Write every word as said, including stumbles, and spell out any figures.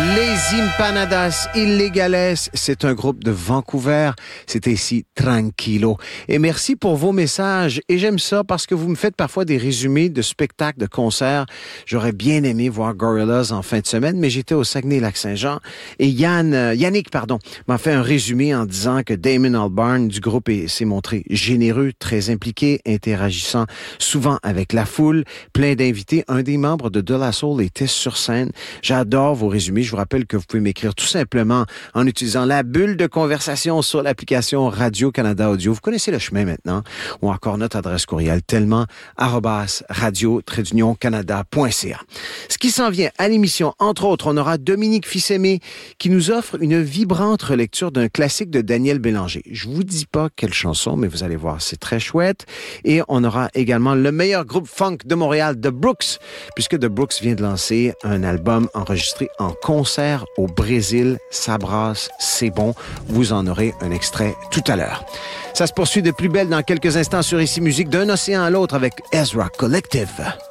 Les Empanadas Illegales, c'est un groupe de Vancouver. C'était ici Tranquilo. Et merci pour vos messages. Et j'aime ça parce que vous me faites parfois des résumés de spectacles, de concerts. J'aurais bien aimé voir Gorillaz en fin de semaine, mais j'étais au Saguenay-Lac-Saint-Jean. Et Yann, euh, Yannick, pardon, m'a fait un résumé en disant que Damon Albarn du groupe est- s'est montré généreux, très impliqué, interagissant souvent avec la foule, plein d'invités. Un des membres de De La Soul était sur scène. J'adore vos résumés. Je vous rappelle que vous pouvez m'écrire tout simplement en utilisant la bulle de conversation sur l'application Radio-Canada Audio. Vous connaissez le chemin maintenant. Ou encore notre adresse courriel tellement arobase radio-canada point c a. Ce qui s'en vient à l'émission, entre autres, on aura Dominique Fils-Aimé qui nous offre une vibrante relecture d'un classique de Daniel Bélanger. Je vous dis pas quelle chanson, mais vous allez voir, c'est très chouette. Et on aura également le meilleur groupe funk de Montréal, The Brooks, puisque The Brooks vient de lancer un album enregistré en concert au Brésil. Ça brasse, c'est bon. Vous en aurez un extrait tout à l'heure. Ça se poursuit de plus belle dans quelques instants sur Ici Musique, d'un océan à l'autre avec Ezra Collective.